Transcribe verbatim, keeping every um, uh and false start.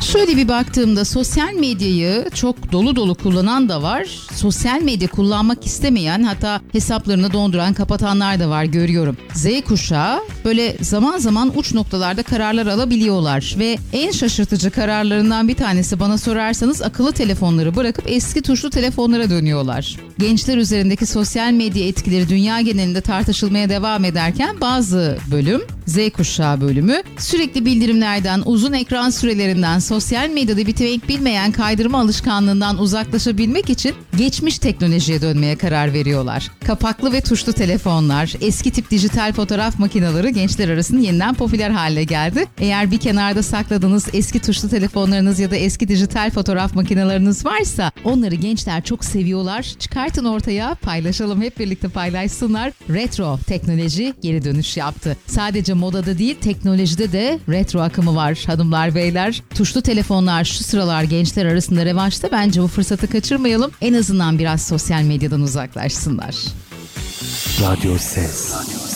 Şöyle bir baktığımda sosyal medyayı çok dolu dolu kullanan da var. Sosyal medya kullanmak istemeyen, hatta hesaplarını donduran, kapatanlar da var, görüyorum. Z kuşağı böyle zaman zaman uç noktalarda kararlar alabiliyorlar ve en şaşırtıcı kararlarından bir tanesi, bana sorarsanız, akıllı telefonları bırakıp eski tuşlu telefonlara dönüyorlar. Gençler üzerindeki sosyal medya etkileri dünya genelinde tartışılmaya devam ederken bazı bölüm, Z kuşağı bölümü, sürekli bildirimlerden, uzun ekran sürelerinden, sosyal medyada bitmek bilmeyen kaydırma alışkanlığından uzaklaşabilmek için geçmiş teknolojiye dönmeye karar veriyorlar. Kapaklı ve tuşlu telefonlar, eski tip dijital fotoğraf makineleri gençler arasında yeniden popüler hale geldi. Eğer bir kenarda sakladığınız eski tuşlu telefonlarınız ya da eski dijital fotoğraf makineleriniz varsa onları gençler çok seviyorlar. Çıkartın ortaya, paylaşalım, hep birlikte paylaşsınlar. Retro teknoloji geri dönüş yaptı. Sadece modada değil, teknolojide de retro akımı var hanımlar beyler. Tuşlu telefonlar şu sıralar gençler arasında revaçta. Bence bu fırsatı kaçırmayalım. En azından biraz sosyal medyadan uzaklaşsınlar. Radyo Ses.